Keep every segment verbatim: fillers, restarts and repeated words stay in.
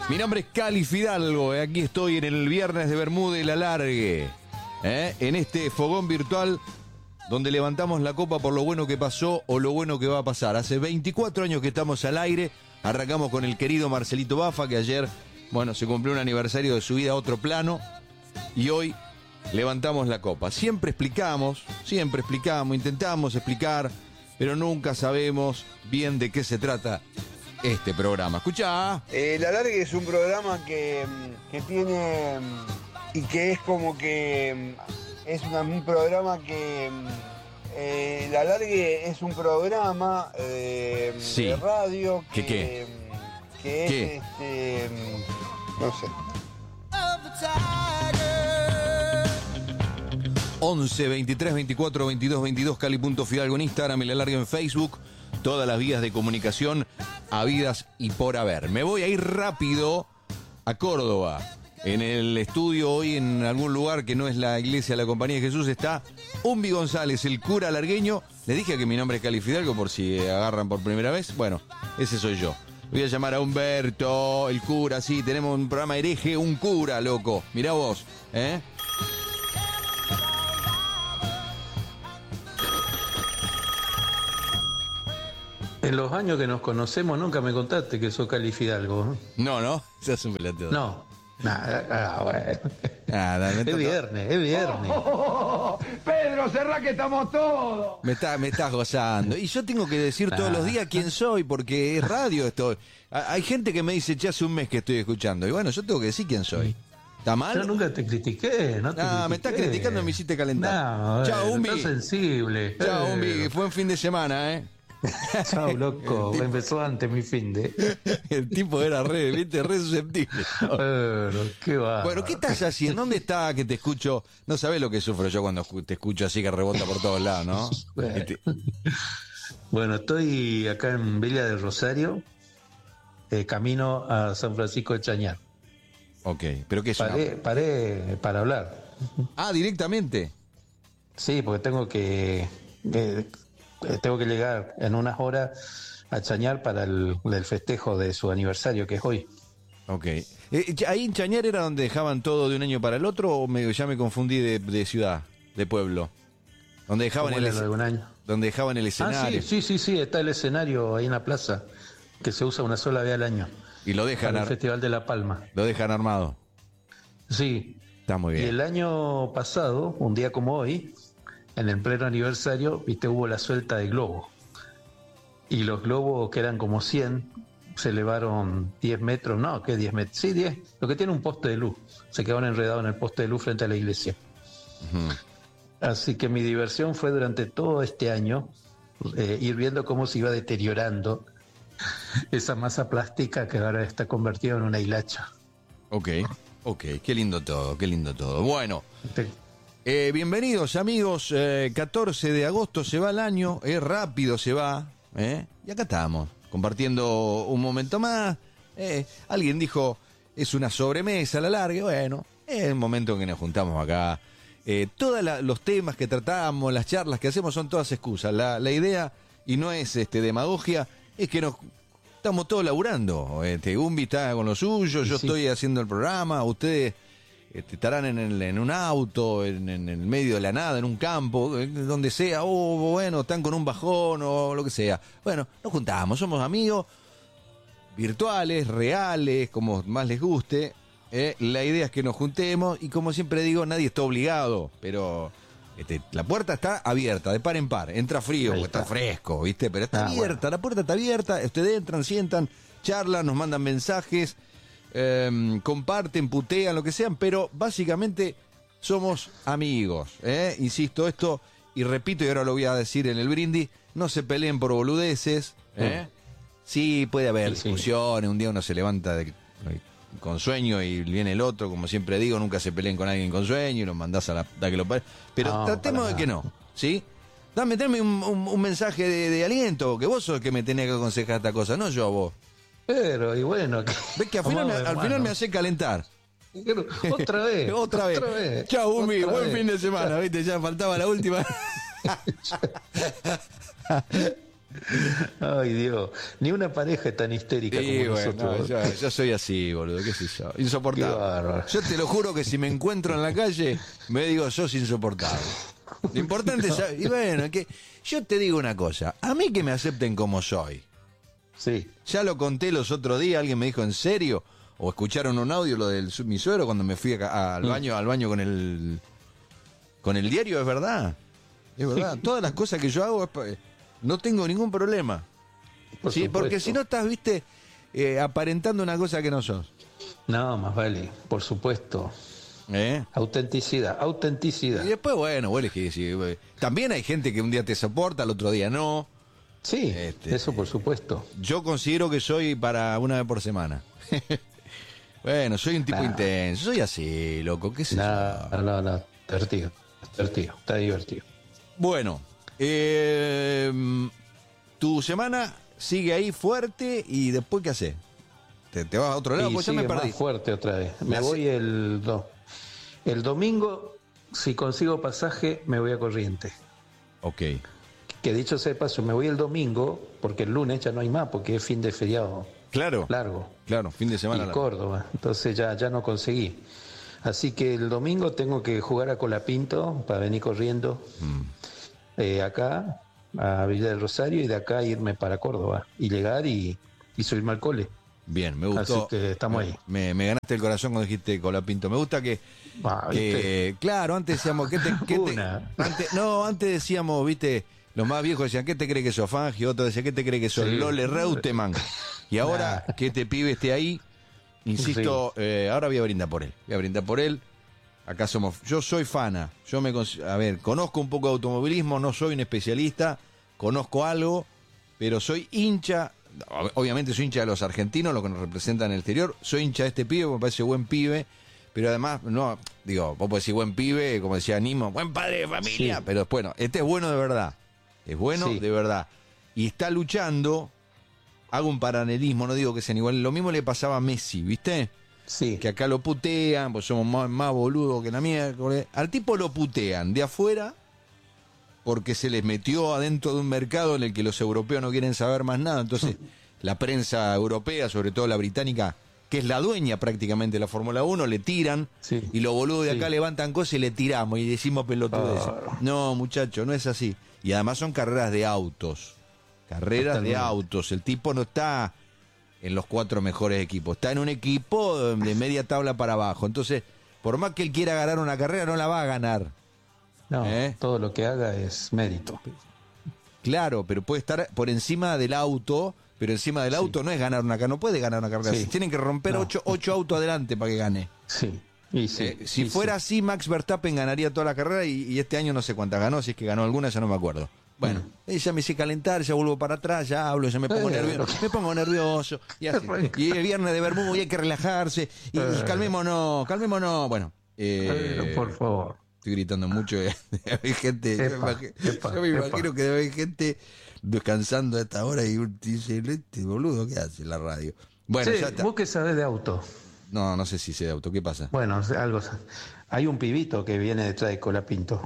Mi nombre es Cali Fidalgo, eh, aquí estoy en el viernes de Bermuda y la Largue, eh, en este fogón virtual donde levantamos la copa por lo bueno que pasó o lo bueno que va a pasar. Hace veinticuatro años que estamos al aire, arrancamos con el querido Marcelito Bafa, que ayer, bueno, se cumplió un aniversario de su vida a otro plano, y hoy levantamos la copa. Siempre explicamos, siempre explicamos, intentamos explicar, pero nunca sabemos bien de qué se trata este programa. Escuchá. Eh, La Largue es un programa que, que tiene y que es como que es una, un programa que eh, La Largue es un programa eh, sí. de radio que, ¿Qué qué? que es ¿Qué? este no sé. once, veintitrés, veinticuatro, veintidós, veintidós, Cali.Fidalgo en Instagram y La Larga en Facebook. Todas las vías de comunicación habidas y por haber. Me voy a ir rápido a Córdoba. En el estudio hoy, en algún lugar que no es la iglesia de la Compañía de Jesús, está Umbi González, el cura largueño. Les dije que mi nombre es Cali Fidalgo por si agarran por primera vez. Bueno, ese soy yo. Voy a llamar a Humberto, el cura. Sí, tenemos un programa hereje, un cura, loco. Mirá vos, ¿eh? En los años que nos conocemos nunca me contaste que sos Cali Fidalgo. No, no, se hace un pelotudo. No. Nah, ah, bueno. Nada, me es viernes, es viernes. Oh, oh, oh, Pedro, cerrá que estamos todos. Me, está, me estás gozando. Y yo tengo que decir todos los días quién soy, porque es radio esto. Hay gente que me dice, ya hace un mes que estoy escuchando. Y bueno, yo tengo que decir quién soy. ¿Está mal? Yo nunca te critiqué, no te Ah, critiqué. me estás criticando y me hiciste calentar. No, Chao, bueno, Umbi. estás sensible. Chao, Eh. Umbi. Fue un fin de semana, ¿eh? Chao, loco. El tipo- Empezó antes mi fin de. El tipo era re, viste, re susceptible. Bueno, qué va. Bueno, ¿qué estás haciendo? ¿Dónde está que te escucho? No sabés lo que sufro yo cuando te escucho así que rebota por todos lados, ¿no? Bueno. Que te- Bueno, estoy acá en Villa del Rosario, eh, camino a San Francisco de Chañar. Ok, pero ¿qué es una- Paré, paré para hablar. Ah, directamente. Sí, porque tengo que eh, tengo que llegar en unas horas a Chañar para el, el festejo de su aniversario, que es hoy. Ok. Eh, ¿Ahí en Chañar era donde dejaban todo de un año para el otro o me, ya me confundí de, de ciudad, de pueblo? Donde dejaban, ¿Cómo el, era lo de un año? donde dejaban el Ah, escenario. sí, sí, sí, sí, está el escenario ahí en la plaza, que se usa una sola vez al año, Y lo dejan, para el ar- Festival de La Palma. lo dejan armado. Sí, Está muy y bien. el año pasado, un día como hoy, en el pleno aniversario, viste, hubo la suelta de globos. Y los globos, que eran como cien, se elevaron diez metros, no, ¿qué diez metros? Sí, diez, lo que tiene un poste de luz. Se quedaron enredados en el poste de luz frente a la iglesia. Ujú. Así que mi diversión fue durante todo este año eh, ir viendo cómo se iba deteriorando esa masa plástica que ahora está convertida en una hilacha. Ok, ok. Qué lindo todo, qué lindo todo. Bueno. Te- Eh, bienvenidos amigos, eh, catorce de agosto se va el año, eh, rápido se va, eh, y acá estamos, compartiendo un momento más. Eh, alguien dijo, es una sobremesa a la larga, bueno, es el momento en que nos juntamos acá. Eh, todos los temas que tratamos, las charlas que hacemos son todas excusas. La, la idea, y no es este demagogia, es que nos estamos todos laburando. Este, Umbi está con lo suyo, yo Sí. estoy haciendo el programa, ustedes... Este, estarán en, el, en un auto, en, en el medio de la nada, en un campo, eh, donde sea, o bueno, están con un bajón o lo que sea. Bueno, nos juntamos, somos amigos virtuales, reales, como más les guste. eh. La idea es que nos juntemos y como siempre digo, nadie está obligado, pero este, la puerta está abierta, de par en par. Entra frío, Ahí porque está está. fresco, ¿viste? Pero está Ah, abierta, bueno. la puerta está abierta, ustedes entran, sientan, charlan, nos mandan mensajes. Eh, comparten, putean, lo que sean, pero básicamente somos amigos, ¿eh? Insisto esto y repito, y ahora lo voy a decir en el brindis, no se peleen por boludeces, ¿eh? Sí, puede haber Sí, sí. discusiones, un día uno se levanta de- con sueño y viene el otro, como siempre digo, nunca se peleen con alguien con sueño y los mandás a la da que lo pare. Pero No, tratemos para de que nada. no, ¿sí? Dame, dame un, un- un mensaje de, de aliento, que vos sos el que me tenés que aconsejar esta cosa, no yo a vos. Pero, y bueno, Ves que al final, me, Vamos, al final hermano. me hace calentar. Otra vez. Otra vez. Chao, Umi. Otra Buen vez. fin de semana. Viste, ya faltaba la última. Ay, Dios. Ni una pareja es tan histérica Sí, como bueno, nosotros. no, yo, yo soy así, boludo, qué sé yo. Qué Insoportable. bárbaro. Yo te lo juro que si me encuentro en la calle, me digo, sos insoportable. Lo importante es... Y bueno, es que yo te digo una cosa. A mí que me acepten como soy. Sí. Ya lo conté los otros días, alguien me dijo, ¿en serio? O escucharon un audio, lo del su- mi suegro, cuando me fui acá, al baño, al baño con el... Con el diario, es verdad. Es verdad. Todas las cosas que yo hago, es pa- no tengo ningún problema. Por Sí, porque supuesto. si no estás, viste, eh, aparentando una cosa que no sos. No, más vale, por supuesto. ¿Eh? Autenticidad, autenticidad. Y después, bueno, vos elegís, sí, güey. También hay gente que un día te soporta, al otro día no. Sí, Este- eso por supuesto. Yo considero que soy para una vez por semana. Bueno, soy un tipo Nah. intenso, soy así, loco, qué sé yo. No, no, no, divertido, divertido, está divertido. Bueno, eh, tu semana sigue ahí fuerte y después ¿qué haces? ¿Te, te vas a otro lado? Y Pues ya me sigue perdí. más fuerte otra vez. Me La voy se- el, do- el domingo, si consigo pasaje, me voy a Corrientes. Ok, Que dicho sea de paso, me voy el domingo, porque el lunes ya no hay más, porque es fin de feriado claro, largo. claro, fin de semana. Y largo. Córdoba, entonces ya, ya no conseguí. Así que el domingo tengo que jugar a Colapinto para venir corriendo Mm. eh, acá a Villa del Rosario y de acá irme para Córdoba y llegar y, y subirme al cole. Bien, me gustó. Así que estamos ahí. Me, me ganaste el corazón cuando dijiste Colapinto. Me gusta que, Ah, que claro, antes decíamos, ¿qué te, qué te- Una. antes, no, antes decíamos, viste, los más viejos decían, ¿qué te cree que sos Fangio? Otros decían, ¿qué te cree que sos Sí. Lole Reutemann? Y ahora Nah. que este pibe esté ahí, insisto, eh, ahora voy a brindar por él. Voy a brindar por él. Acá somos, yo soy fana. Yo me, cons- a ver, conozco un poco de automovilismo, no soy un especialista, conozco algo, pero soy hincha. Ob- Obviamente soy hincha de los argentinos, lo que nos representan en el exterior. Soy hincha de este pibe, me parece buen pibe. Pero además, no, digo, vos podés decir buen pibe, como decía Nimo, buen padre de familia. Sí. Pero bueno, este es bueno de verdad. Es bueno Sí. de verdad. Y está luchando. Hago un paralelismo, no digo que sean igual. Lo mismo le pasaba a Messi, ¿viste? Sí, Que acá lo putean, pues somos más, más boludos que la miércoles. Al tipo lo putean de afuera porque se les metió adentro de un mercado en el que los europeos no quieren saber más nada. Entonces, la prensa europea, sobre todo la británica, que es la dueña prácticamente de la Fórmula uno, le tiran Sí. y los boludos de acá Sí. levantan cosas y le tiramos y decimos pelotudeces. Ah. No, muchacho, no es así. Y además son carreras de autos. Carreras de Totalmente. autos. El tipo no está en los cuatro mejores equipos. Está en un equipo de media tabla para abajo. Entonces, por más que él quiera ganar una carrera, no la va a ganar. no, ¿Eh? todo lo que haga es mérito. Claro, pero puede estar por encima del auto, pero encima del Sí. auto no es ganar una carrera. No puede ganar una carrera. Sí. Tienen que romper No. ocho, ocho autos adelante para que gane. Sí, y sí. Eh, si y fuera sí. así, Max Verstappen ganaría toda la carrera y, y este año no sé cuántas ganó. Si es que ganó alguna, ya no me acuerdo. Bueno, eh, ya me hice calentar, ya vuelvo para atrás, ya hablo, ya me pongo Eh, nervioso, me pongo nervioso. Y, así. Y el viernes de Bermuda y hay que relajarse. Y, y Eh. calmémonos, calmémonos. Bueno, eh, Pero, por favor. estoy gritando mucho. eh, hay gente, yo me, Epa, imagino, epa, yo me epa. imagino que debe haber gente descansando a esta hora y dice, este boludo, ¿qué hace en la radio? Bueno, Che, ya está. vos que sabés de auto. No, no sé si sé de auto, ¿qué pasa? Bueno, algo. Hay un pibito que viene detrás de Colapinto,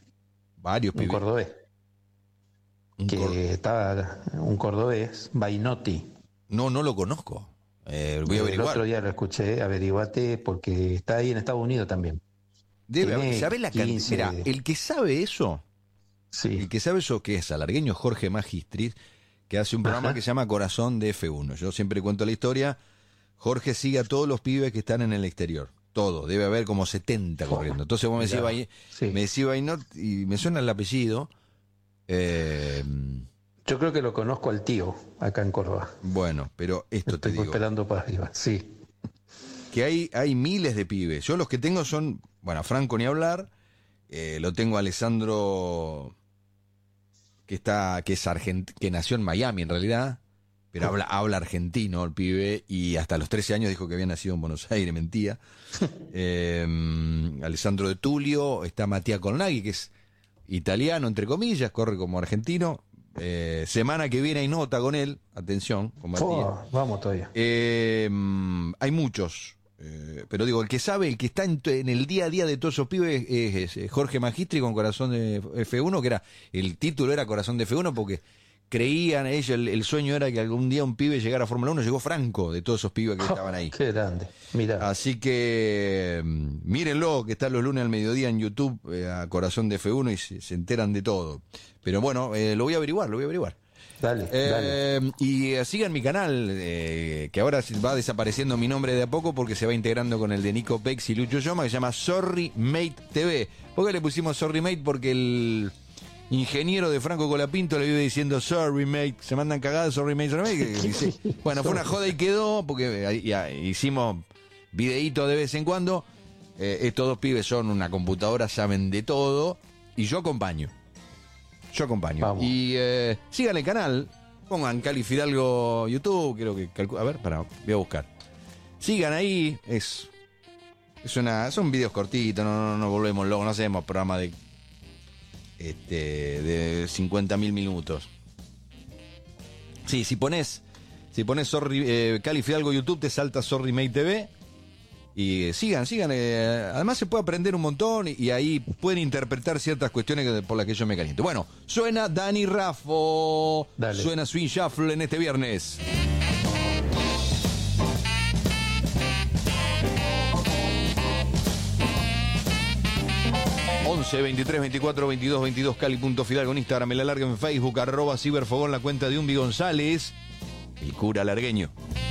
Varios un pibes. cordobés, Un que cor- estaba un cordobés, Bainotti. No, no lo conozco. Eh, voy a El averiguar. otro día lo escuché, averiguate, porque está ahí en Estados Unidos también. Debe haber. tiene ¿Sabés la cantidad? quince. Mirá, el que sabe eso, Sí, el que sabe eso que es alargueño Jorge Magistris, que hace un programa Ajá. que se llama Corazón de F uno. Yo siempre cuento la historia. Jorge sigue a todos los pibes que están en el exterior. Todo. Debe haber como setenta corriendo. Entonces vos me decís, Ya, Vai- sí. me decís Vainot y me suena el apellido. Eh, Yo creo que lo conozco al tío acá en Córdoba. bueno, pero esto te Estoy digo. esperando para arriba. Sí, Que hay, hay miles de pibes. Yo los que tengo son, bueno, Franco ni hablar, eh, lo tengo a Alessandro, que está, que es argent que nació en Miami en realidad, pero habla, habla argentino el pibe, y hasta los trece años dijo que había nacido en Buenos Aires, mentía. Eh, Alessandro de Tulio, está Matías Colnaghi, que es italiano, entre comillas, corre como argentino. Eh, semana que viene hay nota con él, atención, con Matías. Oh, vamos todavía. Eh, hay muchos, eh, pero digo, el que sabe, el que está en, en el día a día de todos esos pibes es, es Jorge Magistri con Corazón de F uno, que era, el título era Corazón de F uno porque creían ellos, el, el sueño era que algún día un pibe llegara a Fórmula uno, llegó Franco, de todos esos pibes que estaban ahí. Qué grande, mirá. Así que mírenlo, que está los lunes al mediodía en YouTube, eh, a Corazón de F uno, y se, se enteran de todo. Pero bueno, eh, lo voy a averiguar, lo voy a averiguar. Dale, eh, dale. Y eh, sigan mi canal, eh, que ahora va desapareciendo mi nombre de a poco porque se va integrando con el de Nico Pex y Lucho Yoma, que se llama Sorry Mate T V. ¿Por qué le pusimos Sorry Mate? Porque el ingeniero de Franco Colapinto le vive diciendo sorry mate, se mandan cagadas, sorry mate, sorry mate. Que dice, bueno, fue una joda y quedó, porque ya hicimos videíto de vez en cuando. Eh, estos dos pibes son una computadora, saben de todo, y yo acompaño. Yo acompaño. Vamos. Y eh, sigan el canal, pongan Cali Fidalgo YouTube, creo que calcu- a ver, para, voy a buscar. Sigan ahí, es es una son videos cortitos, no, no, no volvemos locos, no hacemos programa de Este, de cincuenta mil minutos. Sí, si pones si pones Sorry, eh, Cali Fidalgo YouTube, te salta Sorry Mate T V. Y eh, sigan, sigan. Eh, además se puede aprender un montón y, y ahí pueden interpretar ciertas cuestiones que, por las que yo me caliento. Bueno, suena Dani Raffo. Dale. Suena Swing Shuffle en este viernes. once, veintitrés, veinticuatro, veintidós, veintidós, Cali.Fidalgo en Instagram, el alargue en Facebook, arroba Ciberfogón, la cuenta de Umbi González, el cura largueño.